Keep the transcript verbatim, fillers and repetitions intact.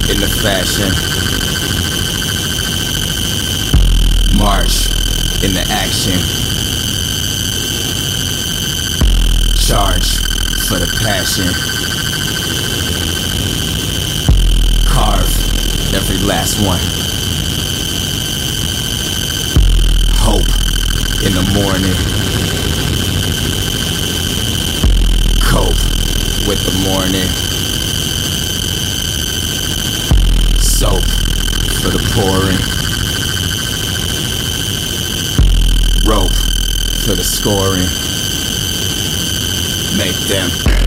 in the fashion. March in the action. Charge for the passion. Carve every last one. Hope in the morning. Cope with the morning. Soap for the pouring. Rope for the scoring. Make them